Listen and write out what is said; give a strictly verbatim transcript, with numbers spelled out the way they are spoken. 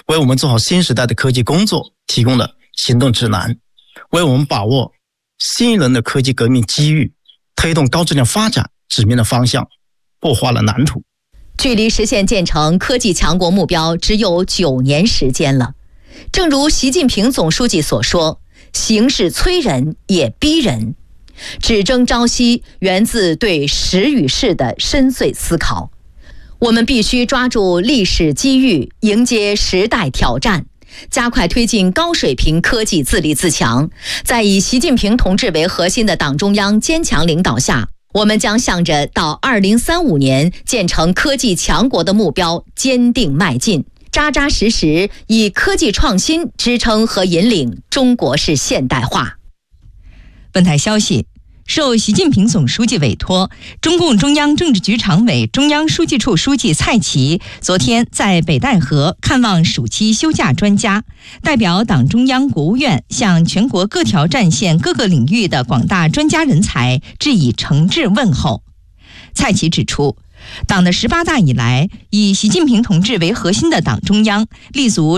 为我们做好新时代的科技工作提供了行动指南，为我们把握新一轮的科技革命机遇，推动高质量发展指明了方向，擘画了蓝图。 距离实现建成科技强国目标只有九年时间了。正如习近平总书记所说，形势催人也逼人。只争朝夕源自对时与势的深邃思考。我们必须抓住历史机遇，迎接时代挑战，加快推进高水平科技自立自强。在以习近平同志为核心的党中央坚强领导下，我们将向着到二零三五年建成科技强国的目标坚定迈进，扎扎实实以科技创新支撑和引领中国式现代化。 本台消息，受习近平总书记委托，中共中央政治局常委、中央书记处书记蔡奇昨天在北戴河看望暑期休假专家，代表党中央、国务院向全国各条战线各个领域的广大专家人才致以诚挚问候。蔡奇指出，党的十八大以来，以习近平同志为核心的党中央立足